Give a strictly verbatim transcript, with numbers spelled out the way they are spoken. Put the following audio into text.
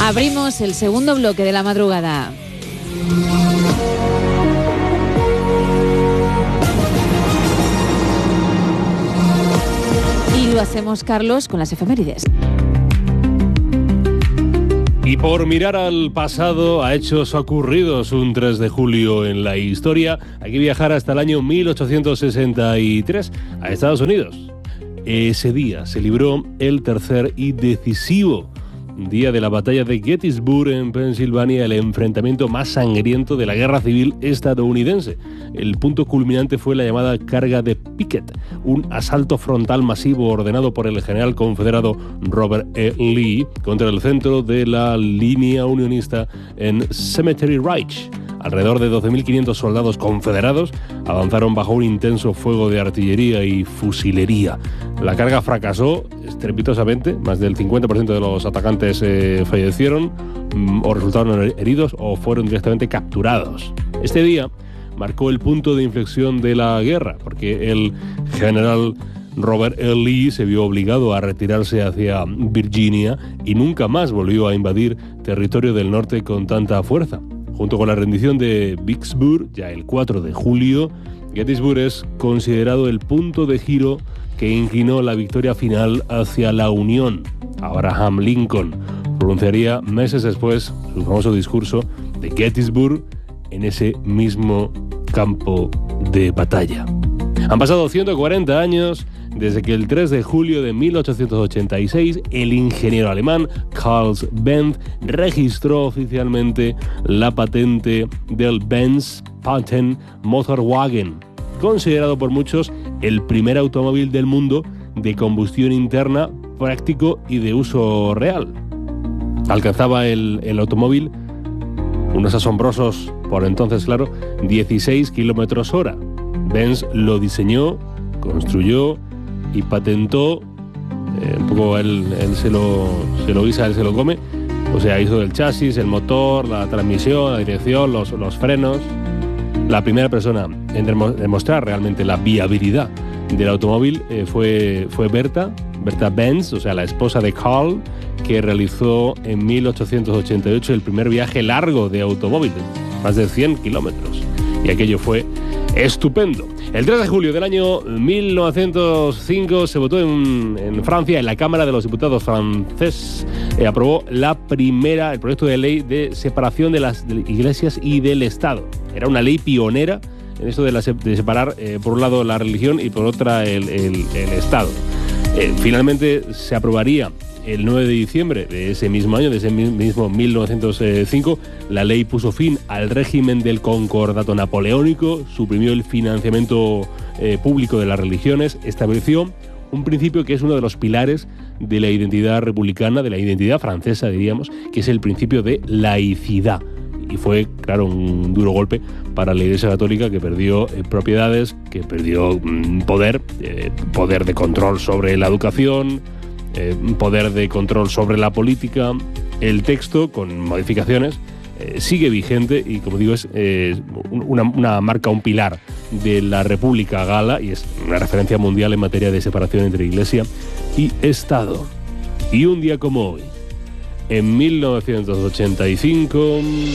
Abrimos el segundo bloque de la madrugada. Y lo hacemos, Carlos, con las efemérides. Y por mirar al pasado, a hechos ocurridos un tres de julio en la historia, hay que viajar hasta el año mil ochocientos sesenta y tres, a Estados Unidos. Ese día se libró el tercer y decisivo día de la batalla de Gettysburg en Pensilvania, el enfrentamiento más sangriento de la guerra civil estadounidense. El punto culminante fue la llamada carga de Pickett, un asalto frontal masivo ordenado por el general confederado Robert E. Lee contra el centro de la línea unionista en Cemetery Ridge. Alrededor de doce mil quinientos soldados confederados avanzaron bajo un intenso fuego de artillería y fusilería. La carga fracasó estrepitosamente, más del cincuenta por ciento de los atacantes eh, fallecieron mm, o resultaron heridos o fueron directamente capturados. Este día marcó el punto de inflexión de la guerra, porque el general Robert E. Lee se vio obligado a retirarse hacia Virginia y nunca más volvió a invadir territorio del norte con tanta fuerza. Junto con la rendición de Vicksburg, ya el cuatro de julio, Gettysburg es considerado el punto de giro que inclinó la victoria final hacia la Unión. Abraham Lincoln pronunciaría meses después su famoso discurso de Gettysburg en ese mismo campo de batalla. Han pasado ciento cuarenta años desde que el tres de julio de mil ochocientos ochenta y seis el ingeniero alemán Carl Benz registró oficialmente la patente del Benz Patent Motorwagen, considerado por muchos el primer automóvil del mundo de combustión interna práctico y de uso real. Alcanzaba el, el automóvil unos asombrosos, por entonces claro, dieciséis kilómetros hora. Benz lo diseñó, construyó y patentó, eh, un poco él, él se lo se lo guisa, él se lo come, o sea, hizo el chasis, el motor, la transmisión, la dirección, los, los frenos. La primera persona en demostrar realmente la viabilidad del automóvil eh, fue, fue Bertha, Bertha Benz, o sea, la esposa de Carl, que realizó en mil ochocientos ochenta y ocho el primer viaje largo de automóvil, más de cien kilómetros, y aquello fue estupendo. El tres de julio del año mil novecientos cinco se votó en, en Francia, en la Cámara de los Diputados francés, eh, aprobó la primera, el proyecto de ley de separación de las de iglesias y del Estado. Era una ley pionera en esto de, la, de separar, eh, por un lado, la religión y por otra el, el, el Estado. Eh, finalmente se aprobaría el nueve de diciembre de ese mismo año, de ese mismo mil novecientos cinco, la ley puso fin al régimen del concordato napoleónico, suprimió el financiamiento eh, público de las religiones, estableció un principio que es uno de los pilares de la identidad republicana, de la identidad francesa, diríamos, que es el principio de laicidad. Y fue, claro, un duro golpe para la Iglesia Católica, que perdió eh, propiedades, que perdió mm, poder, eh, poder de control sobre la educación, Eh, poder de control sobre la política. El texto, con modificaciones, eh, sigue vigente y, como digo, es eh, una, una marca, un pilar de la República Gala y es una referencia mundial en materia de separación entre Iglesia y Estado. Y un día como hoy, en mil novecientos ochenta y cinco...